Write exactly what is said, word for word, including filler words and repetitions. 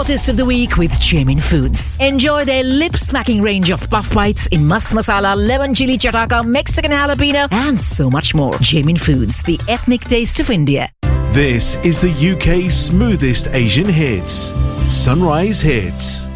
Hottest of the week with Jamin Foods. Enjoy their lip-smacking range of puff bites in mast masala, lemon chili chataka, Mexican jalapeno, and so much more. Jamin Foods, the ethnic taste of India. This is the U K's smoothest Asian hits. Sunrise Hits.